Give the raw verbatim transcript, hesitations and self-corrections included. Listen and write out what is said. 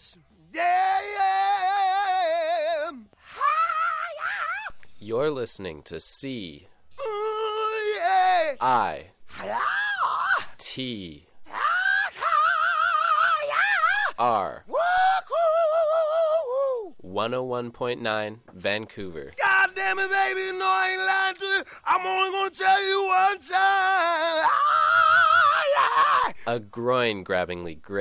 yes. Yeah, yeah. You're listening to C Ooh, yeah. I Yeah. T Yeah. R Woo, woo, woo, woo. one oh one point nine Vancouver. God damn it, baby, no, I ain't lying to you. I'm only gonna tell you one time. Ah, yeah. A groin-grabbingly great